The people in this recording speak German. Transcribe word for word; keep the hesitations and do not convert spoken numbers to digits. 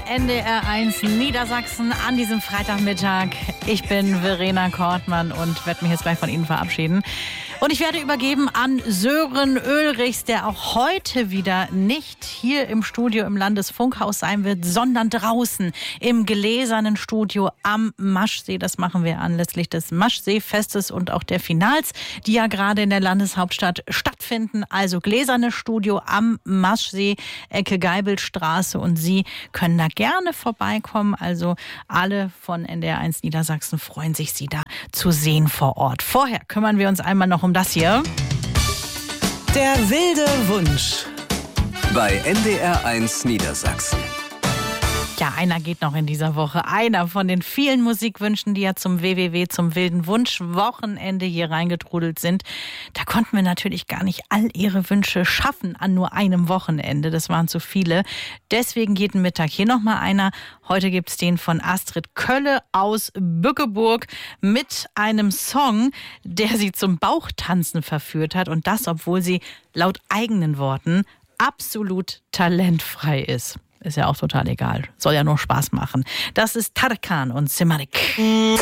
N D R eins Niedersachsen an diesem Freitagmittag. Ich bin Verena Kortmann und werde mich jetzt gleich von Ihnen verabschieden. Und ich werde übergeben an Sören Ulrichs, der auch heute wieder nicht hier im Studio im Landesfunkhaus sein wird, sondern draußen im gläsernen Studio am Maschsee. Das machen wir anlässlich des Maschseefestes und auch der Finals, die ja gerade in der Landeshauptstadt stattfinden. Also gläserne Studio am Maschsee, Ecke Geibelstraße. Und Sie können da gerne vorbeikommen. Also alle von N D R eins Niedersachsen freuen sich, Sie da zu sehen vor Ort. Vorher kümmern wir uns einmal noch um das hier. Der wilde Wunsch. Bei N D R eins Niedersachsen. Ja, einer geht noch in dieser Woche. Einer von den vielen Musikwünschen, die ja zum W W W, zum wilden Wunsch-Wochenende hier reingetrudelt sind. Da konnten wir natürlich gar nicht all ihre Wünsche schaffen an nur einem Wochenende. Das waren zu viele. Deswegen jeden Mittag hier nochmal einer. Heute gibt's den von Astrid Kölle aus Bückeburg mit einem Song, der sie zum Bauchtanzen verführt hat. Und das, obwohl sie laut eigenen Worten absolut talentfrei ist. Ist ja auch total egal. Soll ja nur Spaß machen. Das ist Tarkan und Simarik.